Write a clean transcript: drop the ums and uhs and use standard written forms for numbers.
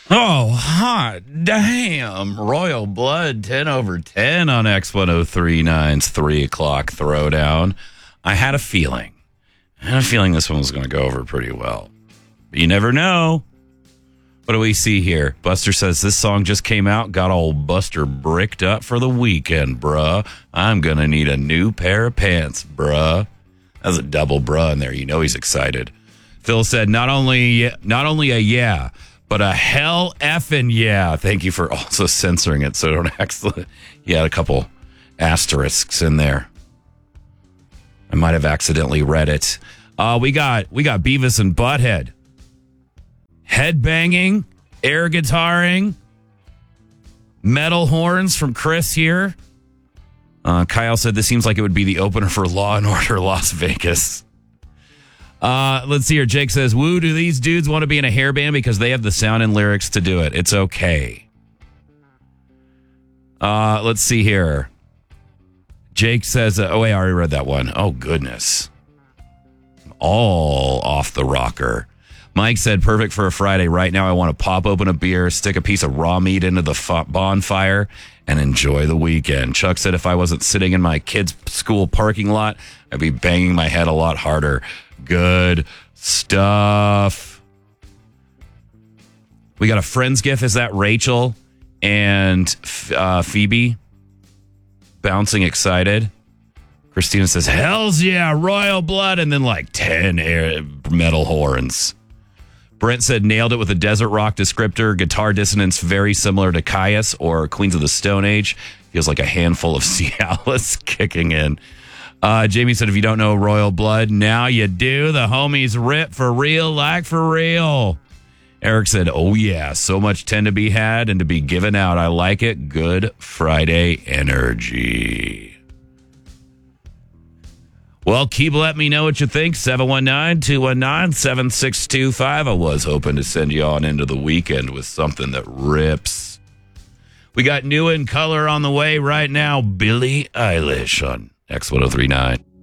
Oh, hot damn. Royal Blood 10 over 10 on X1039's 3 o'clock throwdown. I had a feeling this one was going to go over pretty well. But you never know. What do we see here? Buster says this song just came out. Got old Buster bricked up for the weekend, bruh. I'm going to need a new pair of pants, bruh. That's a double bruh in there. You know he's excited. Phil said not only a yeah, but a hell effing yeah. Thank you for also censoring it so don't accidentally. He had a couple asterisks in there. I might have accidentally read it. We got Beavis and Butthead. Headbanging, air guitaring, metal horns from Chris here. Kyle said this seems like it would be the opener for Law and Order Las Vegas. Let's see here. Jake says, woo, do these dudes want to be in a hair band because they have the sound and lyrics to do it? It's okay. Let's see here. Jake says, I already read that one. Oh, goodness. All off the rocker. Mike said, perfect for a Friday. Right now, I want to pop open a beer, stick a piece of raw meat into the bonfire, and enjoy the weekend. Chuck said, if I wasn't sitting in my kids' school parking lot, I'd be banging my head a lot harder. Good stuff. We got a Friends gif. Is that Rachel and Phoebe bouncing excited? Christina says, hells yeah, Royal Blood, and then like 10 metal horns. Brent said, nailed it with a desert rock descriptor. Guitar dissonance very similar to Caius or Queens of the Stone Age. Feels like a handful of Cialis kicking in. Jamie said, if you don't know Royal Blood, now you do. The homies rip for real, like for real. Eric said, oh yeah, so much 10 to be had and to be given out. I like it. Good Friday energy. Well, keep letting me know what you think. 719-219-7625. I was hoping to send you on into the weekend with something that rips. We got new in color on the way right now. Billie Eilish on X1039.